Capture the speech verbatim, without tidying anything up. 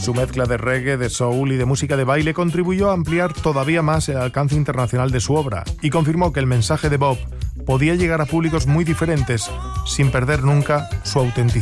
Su mezcla de reggae, de soul y de música de baile contribuyó a ampliar todavía más el alcance internacional de su obra y confirmó que el mensaje de Bob podía llegar a públicos muy diferentes sin perder nunca su autenticidad.